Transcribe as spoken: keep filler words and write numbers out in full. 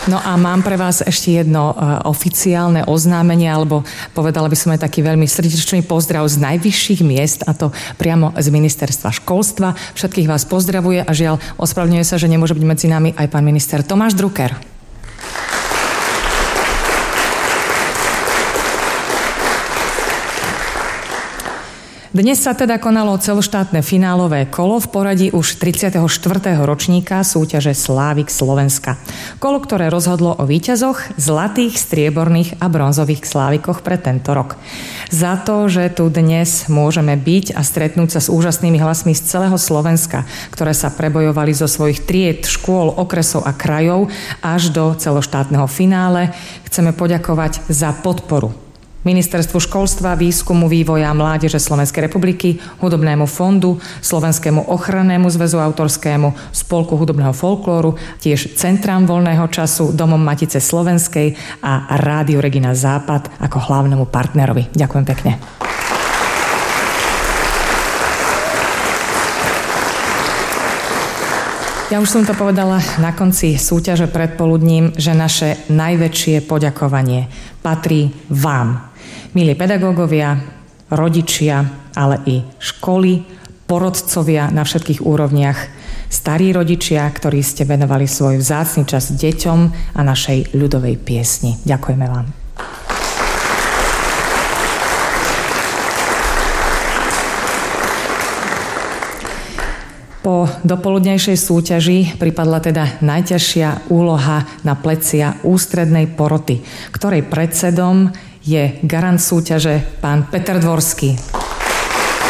No a mám pre vás ešte jedno uh, oficiálne oznámenie, alebo povedala by som aj taký veľmi srdečný pozdrav z najvyšších miest, a to priamo z ministerstva školstva. Všetkých vás pozdravuje a žiaľ, ospravedlňuje sa, že nemôže byť medzi nami aj pán minister Tomáš Drucker. Dnes sa teda konalo celoštátne finálové kolo v poradí už tridsiateho štvrtého ročníka súťaže Slávik Slovenska. Kolo, ktoré rozhodlo o víťazoch, zlatých, strieborných a bronzových slávikoch pre tento rok. Za to, že tu dnes môžeme byť a stretnúť sa s úžasnými hlasmi z celého Slovenska, ktoré sa prebojovali zo svojich tried, škôl, okresov a krajov až do celoštátneho finále, chceme poďakovať za podporu Ministerstvu školstva, výskumu, vývoja a mládeže Slovenskej republiky, Hudobnému fondu, Slovenskému ochrannému zväzu autorskému, Spolku hudobného folklóru, tiež Centrám voľného času, Domom Matice Slovenskej a Rádiu Regina Západ ako hlavnému partnerovi. Ďakujem pekne. Ja už som to povedala na konci súťaže predpoludním, že naše najväčšie poďakovanie patrí vám, milí pedagógovia, rodičia, ale i školy, porodcovia na všetkých úrovniach, starí rodičia, ktorí ste venovali svoj vzácny čas deťom a našej ľudovej piesni. Ďakujeme vám. Po dopoludnejšej súťaži pripadla teda najťažšia úloha na plecia ústrednej poroty, ktorej predsedom je garant súťaže pán Peter Dvorský.